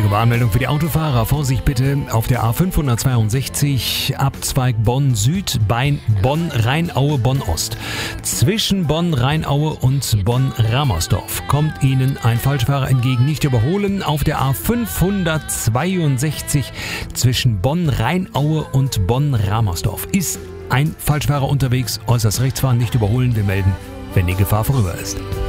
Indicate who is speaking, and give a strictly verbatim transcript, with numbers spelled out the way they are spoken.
Speaker 1: Warnmeldung für die Autofahrer. Vorsicht bitte auf der A fünfhundertzweiundsechzig, Abzweig Bonn Süd bei Bonn-Rheinaue, Bonn-Ost. Zwischen Bonn-Rheinaue und Bonn-Ramersdorf kommt Ihnen ein Falschfahrer entgegen. Nicht überholen. Auf der A fünfhundertzweiundsechzig zwischen Bonn-Rheinaue und Bonn-Ramersdorf ist ein Falschfahrer unterwegs. Äußerst rechts fahren, nicht überholen. Wir melden, wenn die Gefahr vorüber ist.